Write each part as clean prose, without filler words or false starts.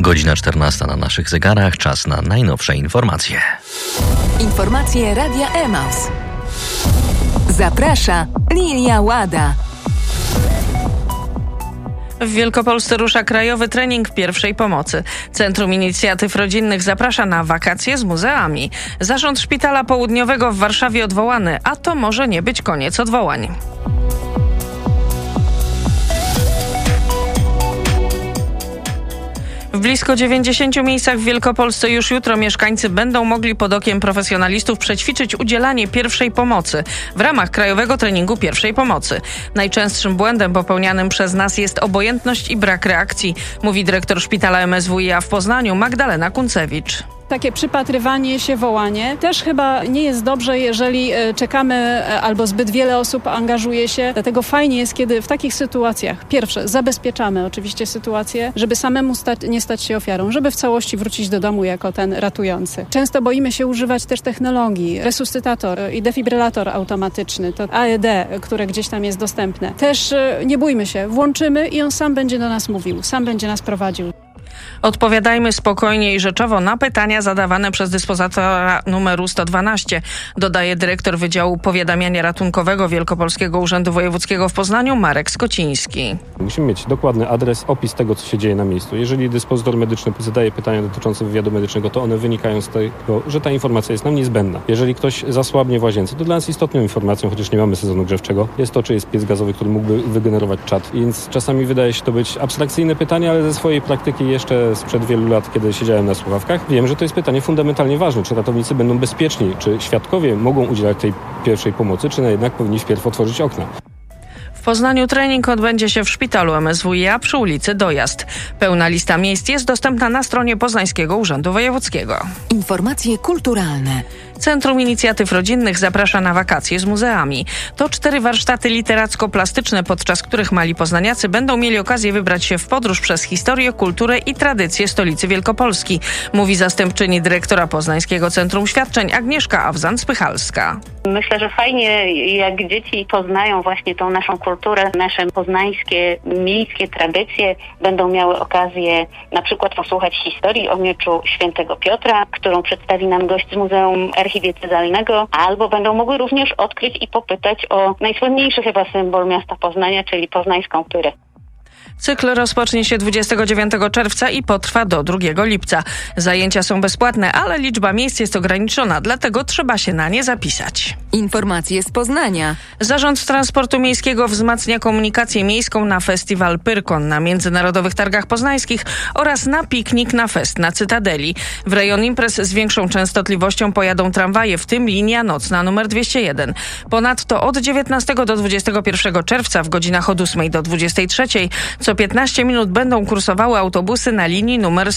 Godzina 14 na naszych zegarach, czas na najnowsze informacje. Informacje Radia Emaus. Zaprasza Lilia Łada. W Wielkopolsce rusza krajowy trening pierwszej pomocy. Centrum Inicjatyw Rodzinnych zaprasza na wakacje z muzeami. Zarząd Szpitala Południowego w Warszawie odwołany, a to może nie być koniec odwołań. W blisko 90 miejscach w Wielkopolsce już jutro mieszkańcy będą mogli pod okiem profesjonalistów przećwiczyć udzielanie pierwszej pomocy w ramach krajowego treningu pierwszej pomocy. Najczęstszym błędem popełnianym przez nas jest obojętność i brak reakcji, mówi dyrektor szpitala MSWiA w Poznaniu Magdalena Kuncewicz. Takie przypatrywanie się, wołanie też chyba nie jest dobrze, jeżeli czekamy albo zbyt wiele osób angażuje się. Dlatego fajnie jest, kiedy w takich sytuacjach pierwsze zabezpieczamy oczywiście sytuację, żeby samemu nie stać się ofiarą, żeby w całości wrócić do domu jako ten ratujący. Często boimy się używać też technologii, resuscytator i defibrylator automatyczny, to AED, które gdzieś tam jest dostępne. Też nie bójmy się, włączymy i on sam będzie do nas mówił, sam będzie nas prowadził. Odpowiadajmy spokojnie i rzeczowo na pytania zadawane przez dyspozytora numeru 112, dodaje dyrektor Wydziału Powiadamiania Ratunkowego Wielkopolskiego Urzędu Wojewódzkiego w Poznaniu Marek Skociński. Musimy mieć dokładny adres, opis tego, co się dzieje na miejscu. Jeżeli dyspozytor medyczny zadaje pytania dotyczące wywiadu medycznego, to one wynikają z tego, że ta informacja jest nam niezbędna. Jeżeli ktoś zasłabnie w łazience, to dla nas istotną informacją, chociaż nie mamy sezonu grzewczego, jest to, czy jest piec gazowy, który mógłby wygenerować czad. Więc czasami wydaje się to być abstrakcyjne pytanie, ale ze swojej praktyki jeszcze sprzed wielu lat, kiedy siedziałem na słuchawkach, wiem, że to jest pytanie fundamentalnie ważne. Czy ratownicy będą bezpieczni? Czy świadkowie mogą udzielać tej pierwszej pomocy? Czy jednak powinni wpierw otworzyć okna? W Poznaniu trening odbędzie się w szpitalu MSWiA przy ulicy Dojazd. Pełna lista miejsc jest dostępna na stronie Poznańskiego Urzędu Wojewódzkiego. Informacje kulturalne. Centrum Inicjatyw Rodzinnych zaprasza na wakacje z muzeami. To 4 warsztaty literacko-plastyczne, podczas których mali poznaniacy będą mieli okazję wybrać się w podróż przez historię, kulturę i tradycje stolicy Wielkopolski, mówi zastępczyni dyrektora Poznańskiego Centrum Świadczeń Agnieszka Awzan-Spychalska. Myślę, że fajnie, jak dzieci poznają właśnie tą naszą kulturę, nasze poznańskie, miejskie tradycje, będą miały okazję na przykład posłuchać historii o mieczu świętego Piotra, którą przedstawi nam gość z Muzeum Archidiecezjalnego, albo będą mogły również odkryć i popytać o najsłynniejszy chyba symbol miasta Poznania, czyli poznańską pyrę. Cykl rozpocznie się 29 czerwca i potrwa do 2 lipca. Zajęcia są bezpłatne, ale liczba miejsc jest ograniczona, dlatego trzeba się na nie zapisać. Informacje z Poznania. Zarząd Transportu Miejskiego wzmacnia komunikację miejską na festiwal Pyrkon na Międzynarodowych Targach Poznańskich oraz na piknik na fest na Cytadeli. W rejon imprez z większą częstotliwością pojadą tramwaje, w tym linia nocna numer 201. Ponadto od 19 do 21 czerwca w godzinach od 8 do 23 co 15 minut będą kursowały autobusy na linii numer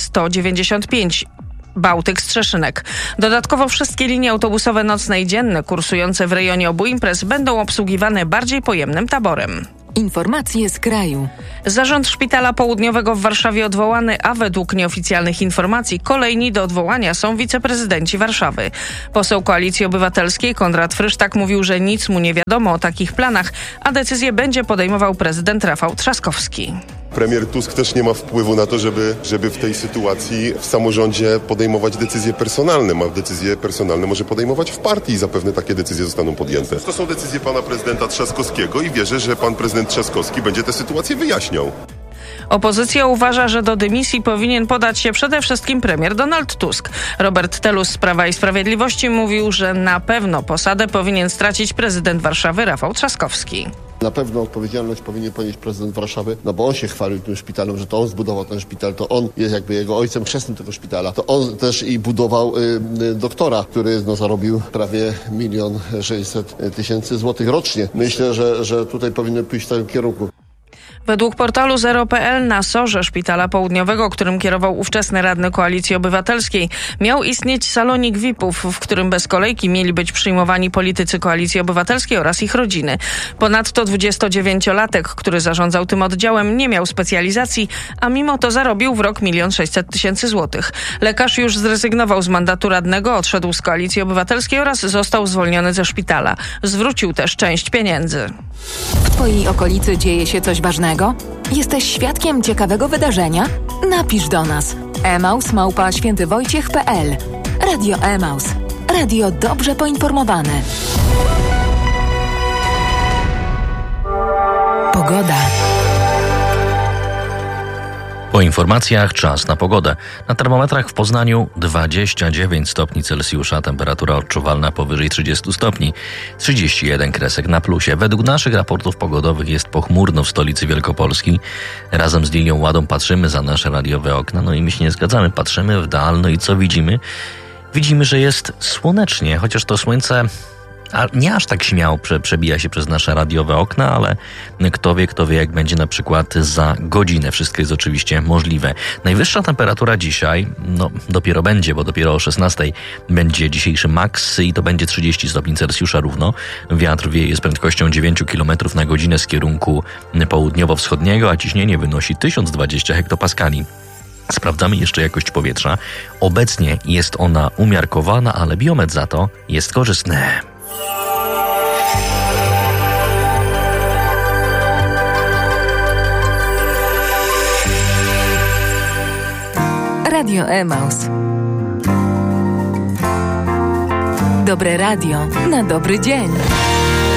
195. Bałtyk-Strzeszynek. Dodatkowo wszystkie linie autobusowe nocne i dzienne kursujące w rejonie obu imprez będą obsługiwane bardziej pojemnym taborem. Informacje z kraju. Zarząd Szpitala Południowego w Warszawie odwołany, a według nieoficjalnych informacji kolejni do odwołania są wiceprezydenci Warszawy. Poseł Koalicji Obywatelskiej Konrad Frysztak mówił, że nic mu nie wiadomo o takich planach, a decyzję będzie podejmował prezydent Rafał Trzaskowski. Premier Tusk też nie ma wpływu na to, żeby w tej sytuacji w samorządzie podejmować decyzje personalne. Decyzje personalne może podejmować w partii i zapewne takie decyzje zostaną podjęte. To są decyzje pana prezydenta Trzaskowskiego i wierzę, że pan prezydent Trzaskowski będzie tę sytuację wyjaśniał. Opozycja uważa, że do dymisji powinien podać się przede wszystkim premier Donald Tusk. Robert Telus z Prawa i Sprawiedliwości mówił, że na pewno posadę powinien stracić prezydent Warszawy Rafał Trzaskowski. Na pewno odpowiedzialność powinien ponieść prezydent Warszawy, no bo on się chwalił tym szpitalem, że to on zbudował ten szpital, to on jest jakby jego ojcem chrzestnym tego szpitala. To on też i budował doktora, który zarobił prawie 1 600 000 złotych rocznie. Myślę, że tutaj powinny pójść w tym kierunku. Według portalu Zero.pl na SOR-ze Szpitala Południowego, którym kierował ówczesny radny Koalicji Obywatelskiej, miał istnieć salonik VIP-ów, w którym bez kolejki mieli być przyjmowani politycy Koalicji Obywatelskiej oraz ich rodziny. Ponadto 29-latek, który zarządzał tym oddziałem, nie miał specjalizacji, a mimo to zarobił w rok 1 600 000 złotych. Lekarz już zrezygnował z mandatu radnego, odszedł z Koalicji Obywatelskiej oraz został zwolniony ze szpitala. Zwrócił też część pieniędzy. W twojej okolicy dzieje się coś ważnego? Jesteś świadkiem ciekawego wydarzenia? Napisz do nas. emaus@świętywojciech.pl. Radio Emaus. Radio dobrze poinformowane. Pogoda. Po informacjach czas na pogodę. Na termometrach w Poznaniu 29 stopni Celsjusza, temperatura odczuwalna powyżej 30 stopni, 31 kresek na plusie. Według naszych raportów pogodowych jest pochmurno w stolicy Wielkopolski. Razem z Lilią Ładą patrzymy za nasze radiowe okna, no i my się nie zgadzamy. Patrzymy w dal, no i co widzimy? Widzimy, że jest słonecznie, chociaż to słońce nie aż tak śmiało przebija się przez nasze radiowe okna, ale kto wie, jak będzie na przykład za godzinę. Wszystko jest oczywiście możliwe. Najwyższa temperatura dzisiaj, dopiero będzie, bo dopiero o 16 będzie dzisiejszy maks i to będzie 30 stopni Celsjusza równo. Wiatr wieje z prędkością 9 km na godzinę z kierunku południowo-wschodniego, a ciśnienie wynosi 1020 hektopaskali. Sprawdzamy jeszcze jakość powietrza. Obecnie jest ona umiarkowana, ale biometr za to jest korzystny. Radio Emaus. Dobre radio na dobry dzień.